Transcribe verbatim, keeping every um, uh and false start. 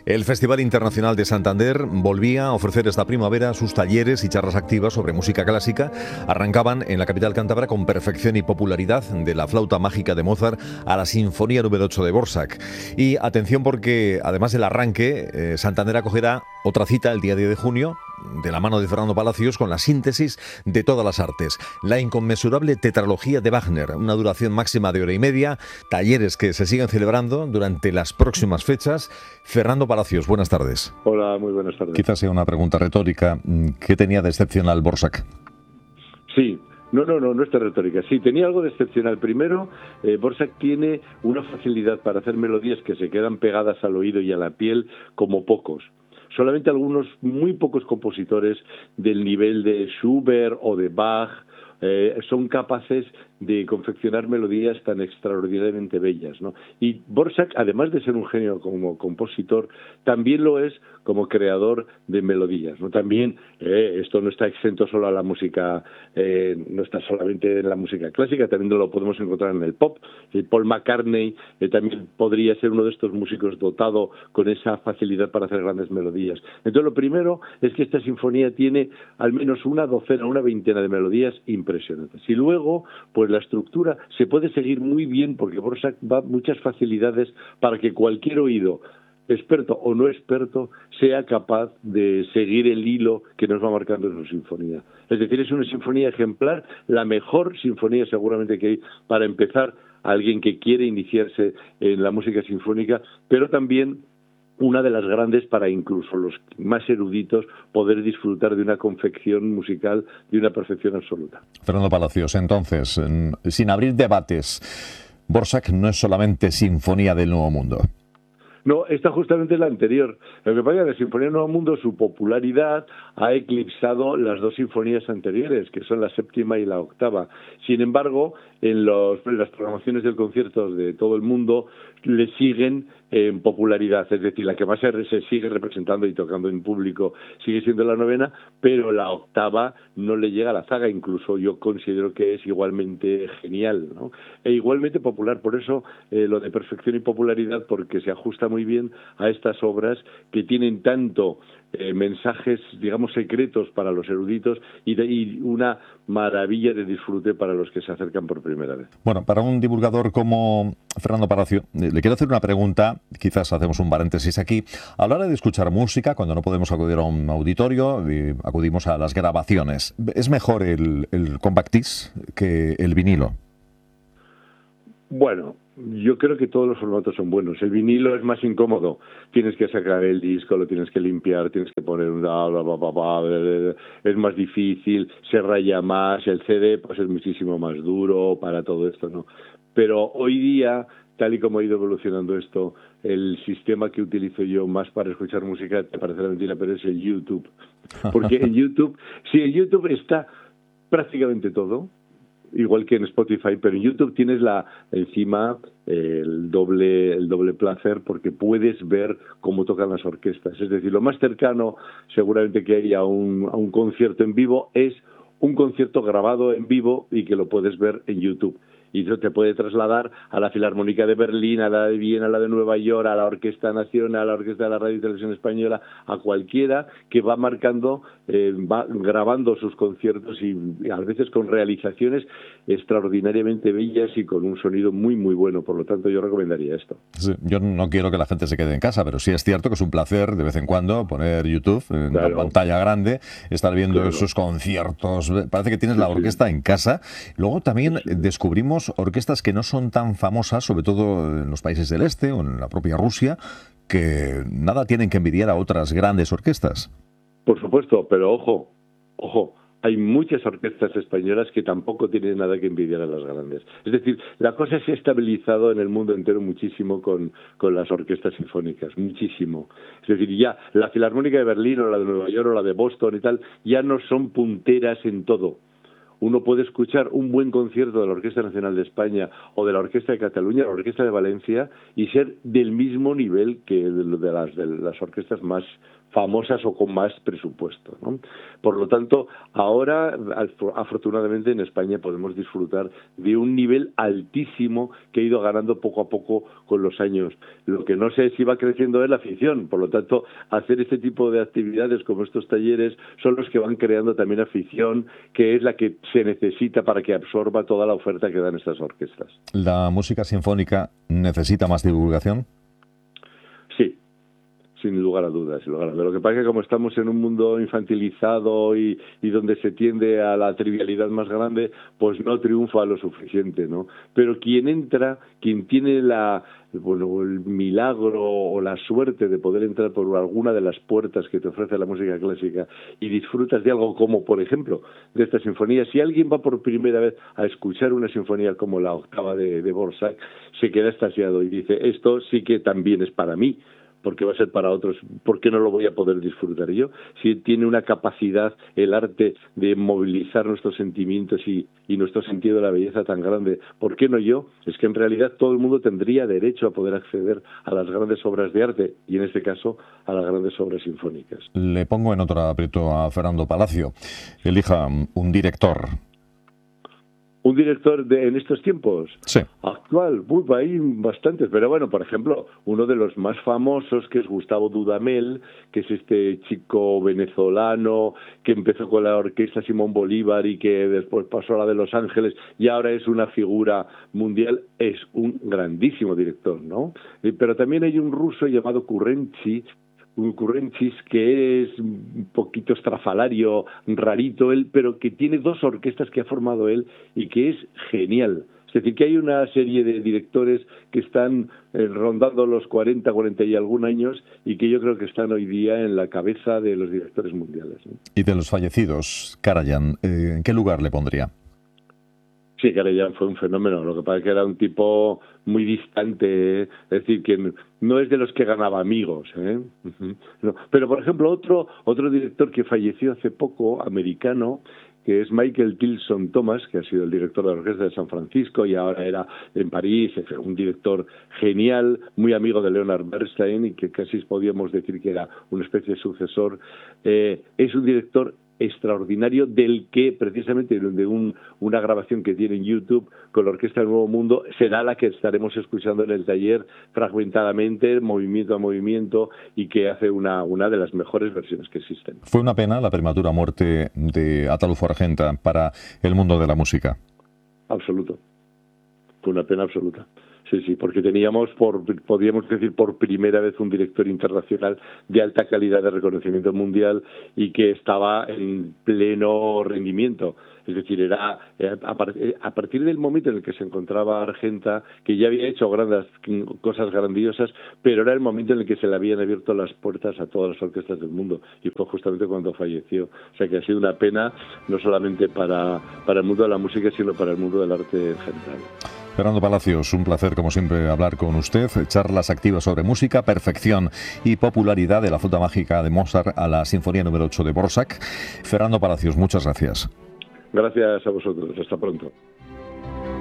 El Festival Internacional de Santander volvía a ofrecer esta primavera sus talleres y charlas activas sobre música clásica. Arrancaban en la capital cántabra con perfección y popularidad, de la flauta mágica de Mozart a la sinfonía número ocho de Dvořák. Y atención, porque además del arranque, eh, Santander acogerá otra cita el día diez de junio, de la mano de Fernando Palacios, con la síntesis de todas las artes. La inconmensurable tetralogía de Wagner, una duración máxima de hora y media, talleres que se siguen celebrando durante las próximas fechas. Fernando Palacios, buenas tardes. Hola, muy buenas tardes. Quizás sea una pregunta retórica. ¿Qué tenía de excepcional Dvořák? Sí. No, no, no, no es retórica. Sí, tenía algo de excepcional. Primero, eh, Dvořák tiene una facilidad para hacer melodías que se quedan pegadas al oído y a la piel como pocos. Solamente algunos, muy pocos compositores del nivel de Schubert o de Bach eh, son capaces de confeccionar melodías tan extraordinariamente bellas, ¿no? Y Dvořák, además de ser un genio como compositor, también lo es como creador de melodías, ¿no? También eh, esto no está exento solo a la música, eh, no está solamente en la música clásica, también lo podemos encontrar en el pop. Eh, Paul McCartney eh, también podría ser uno de estos músicos dotado con esa facilidad para hacer grandes melodías. Entonces, lo primero es que esta sinfonía tiene al menos una docena, una veintena de melodías impresionantes. Y luego, pues la estructura se puede seguir muy bien, porque Dvořák da muchas facilidades para que cualquier oído, experto o no experto, sea capaz de seguir el hilo que nos va marcando en su sinfonía. Es decir, es una sinfonía ejemplar, la mejor sinfonía seguramente que hay para empezar a alguien que quiere iniciarse en la música sinfónica, pero también una de las grandes para incluso los más eruditos poder disfrutar de una confección musical de una perfección absoluta. Fernando Palacios, entonces, sin abrir debates, Dvořák no es solamente sinfonía del Nuevo Mundo. No, esta justamente es la anterior. Lo que pasa es que la Sinfonía del Nuevo Mundo, su popularidad ha eclipsado las dos sinfonías anteriores, que son la séptima y la octava. Sin embargo, en, los, en las programaciones del concierto de todo el mundo le siguen en popularidad, es decir, la que más se, se sigue representando y tocando en público sigue siendo la novena, pero la octava no le llega a la zaga, incluso yo considero que es igualmente genial, ¿no? E igualmente popular. Por eso eh, lo de perfección y popularidad, porque se ajusta muy bien a estas obras que tienen tanto eh, mensajes, digamos, secretos para los eruditos y, de, y una maravilla de disfrute para los que se acercan por primera vez. Bueno, para un divulgador como Fernando Palacio, le quiero hacer una pregunta, quizás hacemos un paréntesis aquí. A la hora de escuchar música, cuando no podemos acudir a un auditorio, y acudimos a las grabaciones, ¿es mejor el, el compact disc que el vinilo? Bueno, yo creo que todos los formatos son buenos. El vinilo es más incómodo. Tienes que sacar el disco, lo tienes que limpiar, tienes que poner un... es más difícil, se raya más. El C D pues es muchísimo más duro para todo esto, ¿no? Pero hoy día, tal y como ha ido evolucionando esto, el sistema que utilizo yo más para escuchar música, te parecerá mentira, pero es el YouTube. Porque en YouTube, sí, en YouTube está prácticamente todo, igual que en Spotify, pero en YouTube tienes la encima eh, el doble el doble placer, porque puedes ver cómo tocan las orquestas. Es decir, lo más cercano seguramente que hay a un, a un concierto en vivo es un concierto grabado en vivo y que lo puedes ver en YouTube. Y eso te puede trasladar a la Filarmónica de Berlín, a la de Viena, a la de Nueva York, a la Orquesta Nacional, a la Orquesta de la Radio y Televisión Española, a cualquiera que va marcando, eh, va grabando sus conciertos y, y a veces con realizaciones extraordinariamente bellas y con un sonido muy, muy bueno. Por lo tanto, yo recomendaría esto. Sí, yo no quiero que la gente se quede en casa, pero sí es cierto que es un placer de vez en cuando poner YouTube en claro. la pantalla grande, estar viendo claro. esos conciertos. Parece que tienes sí, la orquesta sí. en casa. Luego también sí. descubrimos orquestas que no son tan famosas, sobre todo en los países del este o en la propia Rusia, que nada tienen que envidiar a otras grandes orquestas. Por supuesto, pero ojo, ojo, hay muchas orquestas españolas que tampoco tienen nada que envidiar a las grandes. Es decir, la cosa se ha estabilizado en el mundo entero muchísimo con, con las orquestas sinfónicas, muchísimo. Es decir, ya la Filarmónica de Berlín o la de Nueva York o la de Boston y tal, ya no son punteras en todo. uno puede escuchar un buen concierto de la Orquesta Nacional de España o de la Orquesta de Cataluña, la Orquesta de Valencia, y ser del mismo nivel que de, de, las, de las orquestas más famosas o con más presupuesto, ¿no? Por lo tanto, ahora, afortunadamente, en España podemos disfrutar de un nivel altísimo que ha ido ganando poco a poco con los años. Lo que no sé es si va creciendo es la afición. Por lo tanto, hacer este tipo de actividades como estos talleres son los que van creando también afición, que es la que se necesita para que absorba toda la oferta que dan estas orquestas. ¿La música sinfónica necesita más divulgación? Sí. Sin lugar a dudas, sin lugar a dudas. Lo que pasa es que como estamos en un mundo infantilizado y, y donde se tiende a la trivialidad más grande, pues no triunfa lo suficiente, ¿no? Pero quien entra, quien tiene la, bueno, el milagro o la suerte de poder entrar por alguna de las puertas que te ofrece la música clásica y disfrutas de algo como, por ejemplo, de esta sinfonía, si alguien va por primera vez a escuchar una sinfonía como la octava de, de Dvořák, se queda extasiado y dice, esto sí que también es para mí, porque va a ser para otros, ¿por qué no lo voy a poder disfrutar yo? Si tiene una capacidad, el arte, de movilizar nuestros sentimientos y, y nuestro sentido de la belleza tan grande, ¿por qué no yo? Es que en realidad todo el mundo tendría derecho a poder acceder a las grandes obras de arte, y en este caso a las grandes obras sinfónicas. Le pongo en otro aprieto a Fernando Palacio. Elija un director. Un director de, en estos tiempos, sí. actual, uy, hay bastantes, pero bueno, por ejemplo, uno de los más famosos, que es Gustavo Dudamel, que es este chico venezolano que empezó con la orquesta Simón Bolívar y que después pasó a la de Los Ángeles y ahora es una figura mundial, es un grandísimo director, ¿no? Pero también hay un ruso llamado Kurenchis, un Kurenchis que es un poquito estrafalario, rarito él, pero que tiene dos orquestas que ha formado él y que es genial. Es decir, que hay una serie de directores que están eh, rondando los cuarenta, cuarenta y algún años y que yo creo que están hoy día en la cabeza de los directores mundiales, ¿no? Y de los fallecidos, Karajan, eh, ¿en qué lugar le pondría? Sí, Karajan fue un fenómeno, lo que pasa es que era un tipo muy distante, ¿eh? Es decir, que no es de los que ganaba amigos, ¿eh? Uh-huh. No. Pero, por ejemplo, otro otro director que falleció hace poco, americano, que es Michael Tilson Thomas, que ha sido el director de la Orquesta de San Francisco y ahora era en París, un director genial, muy amigo de Leonard Bernstein y que casi podíamos decir que era una especie de sucesor. Eh, es un director extraordinario del que precisamente de un, una grabación que tiene en YouTube con la Orquesta del Nuevo Mundo será la que estaremos escuchando en el taller fragmentadamente, movimiento a movimiento, y que hace una, una de las mejores versiones que existen. Fue una pena la prematura muerte de Ataulfo Argenta para el mundo de la música. Absoluto. Fue una pena absoluta. Sí, sí, porque teníamos, por, podríamos decir, por primera vez un director internacional de alta calidad de reconocimiento mundial y que estaba en pleno rendimiento. Es decir, era a partir del momento en el que se encontraba Argenta, que ya había hecho grandes cosas grandiosas, pero era el momento en el que se le habían abierto las puertas a todas las orquestas del mundo, y fue justamente cuando falleció. O sea que ha sido una pena, no solamente para, para el mundo de la música, sino para el mundo del arte en general. Fernando Palacios, un placer como siempre hablar con usted. Charlas activas sobre música, perfección y popularidad de la flauta mágica de Mozart a la Sinfonía número ocho de Dvořák. Fernando Palacios, muchas gracias. Gracias a vosotros. Hasta pronto.